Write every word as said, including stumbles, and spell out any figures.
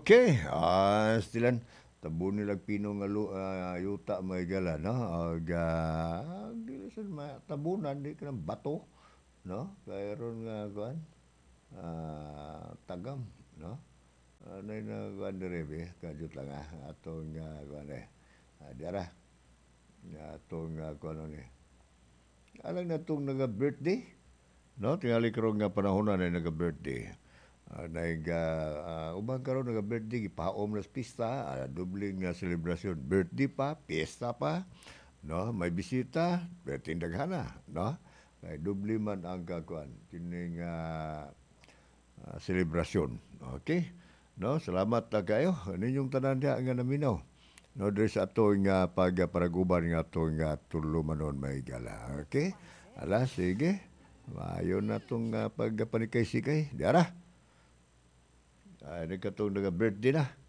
Okay, ah, stilan tabon nila pino nga lu ah, yuta may gala no og ah, dili sad matabunan di ka ng bato no kay ron nga kuan ah, tagam no ano na kuan dire be kadut lang ah atong nga kuan eh ah, diara nga atong nga kuan ni alang na tong naga birthday no tingali karon nga panahon na naga-birthday. Ah, naig ah, ah, uban karon naga-birthday gipaom na sa pista, ah, dobling nga selebrasyon, birthday pa, piyesta pa, no? May bisita, birthday daghana, no? Kay doble man ang kakuan kining ah, ah, selebrasyon. Okay? No, salamat ta kayo. Ninyong tanan diha nga naminaw. No, diri sa atong nga pagparaguban nga atong nga tulumanon may gala. Okay? Ala, sige. Maayo na itong uh, pagpanikay-sikay. Diara. Ay, nagkatong nag-birthday na.